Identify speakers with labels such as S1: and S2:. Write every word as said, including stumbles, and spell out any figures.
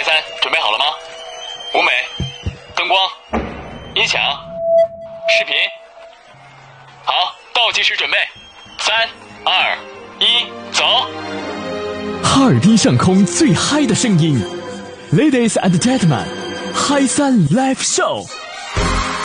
S1: 三，准备好了吗？舞美、灯光、音响、视频，好，倒计时准备，三、二、一，走！
S2: 哈尔滨上空最嗨的声音 ，Ladies and Gentlemen，嗨三 Live Show。